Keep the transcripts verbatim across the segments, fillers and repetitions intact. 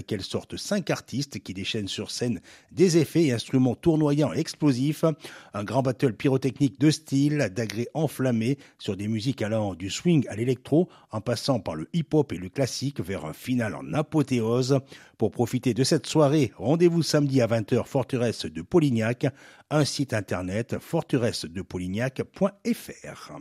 Qu'elle sorte cinq artistes qui déchaînent sur scène des effets et instruments tournoyants et explosifs, un grand battle pyrotechnique de style, d'agrès enflammés sur des musiques allant du swing à l'électro, en passant par le hip-hop et le classique vers un final en apothéose. Pour profiter de cette soirée, rendez-vous samedi à vingt heures Forteresse de Polignac, un site internet forteresse de polignac point f r.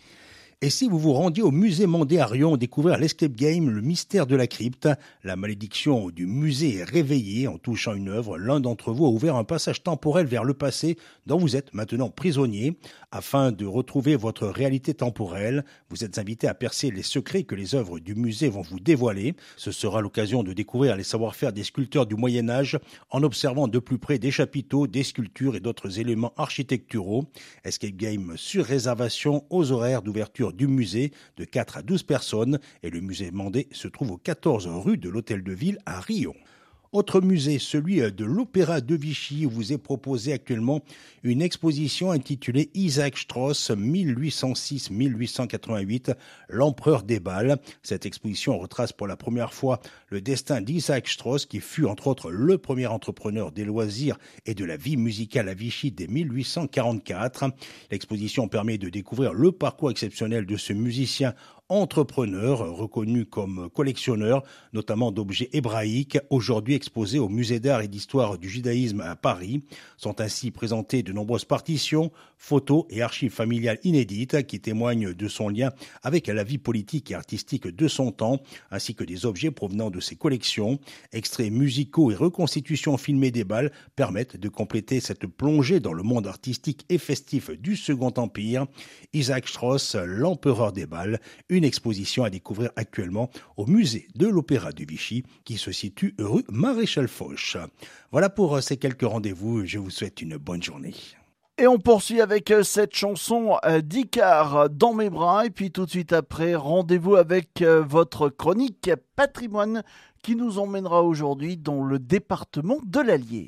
Et si vous vous rendiez au musée Mandé-Arion découvrir l'escape game Le mystère de la crypte, la malédiction du musée est réveillée en touchant une œuvre. L'un d'entre vous a ouvert un passage temporel vers le passé dont vous êtes maintenant prisonnier. Afin de retrouver votre réalité temporelle, vous êtes invité à percer les secrets que les œuvres du musée vont vous dévoiler. Ce sera l'occasion de découvrir les savoir-faire des sculpteurs du Moyen-Âge en observant de plus près des chapiteaux, des sculptures et d'autres éléments architecturaux. Escape game sur réservation aux horaires d'ouverture du musée de quatre à douze personnes et le musée Mandé se trouve au quatorze rue de l'Hôtel de Ville à Riom. Autre musée, celui de l'Opéra de Vichy, où vous est proposé actuellement une exposition intitulée Isaac Strauss mille huit cent six à mille huit cent quatre-vingt-huit, l'empereur des bals. Cette exposition retrace pour la première fois le destin d'Isaac Strauss, qui fut entre autres le premier entrepreneur des loisirs et de la vie musicale à Vichy dès mille huit cent quarante-quatre. L'exposition permet de découvrir le parcours exceptionnel de ce musicien entrepreneur reconnu comme collectionneur, notamment d'objets hébraïques, aujourd'hui exposés au Musée d'art et d'histoire du judaïsme à Paris. Sont ainsi présentées de nombreuses partitions, photos et archives familiales inédites qui témoignent de son lien avec la vie politique et artistique de son temps, ainsi que des objets provenant de ses collections. Extraits musicaux et reconstitutions filmées des bals permettent de compléter cette plongée dans le monde artistique et festif du Second Empire. Isaac Strauss, l'empereur des bals, une exposition à découvrir actuellement au musée de l'Opéra de Vichy qui se situe rue Maréchal Foch. Voilà pour ces quelques rendez-vous, je vous souhaite une bonne journée. Et on poursuit avec cette chanson d'Icare dans mes bras et puis tout de suite après, rendez-vous avec votre chronique patrimoine qui nous emmènera aujourd'hui dans le département de l'Allier.